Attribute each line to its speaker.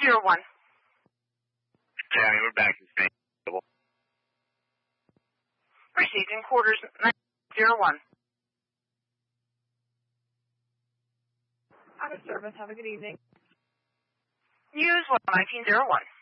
Speaker 1: 1901.
Speaker 2: Tammy, we're back in Spain.
Speaker 1: Received in quarters 1901.
Speaker 3: Out of service. Have a good evening.
Speaker 1: Use 1901.